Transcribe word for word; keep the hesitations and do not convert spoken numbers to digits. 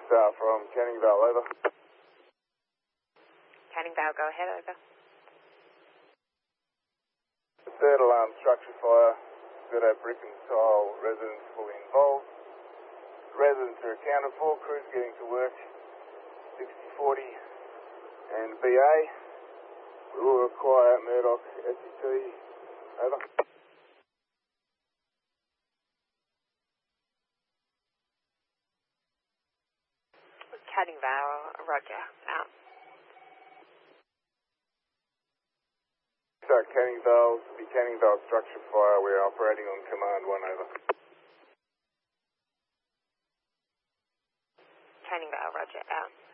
Star from Canning Vale, over. Canning Vale, go ahead, over. The third alarm structure fire. Got a brick and tile residence fully involved. Residents are accounted for. Crews getting to work. sixty forty and B A. We will require Murdoch S E T. Over. Canning Vale, roger, out. So Canning Vale, the Canning Vale structure fire, we're operating on command one, over. Canning Vale, roger, out.